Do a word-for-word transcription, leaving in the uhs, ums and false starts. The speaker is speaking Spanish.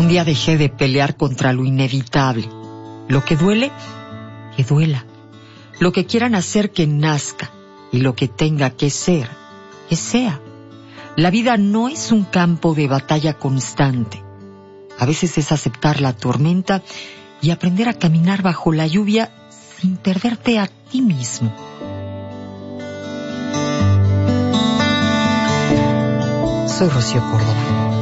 Un día dejé de pelear contra lo inevitable. Lo que duele, que duela. Lo que quieran hacer, que nazca. Y lo que tenga que ser, que sea. La vida no es un campo de batalla constante. A veces es aceptar la tormenta y aprender a caminar bajo la lluvia sin perderte a ti mismo. Soy Rocío Córdoba.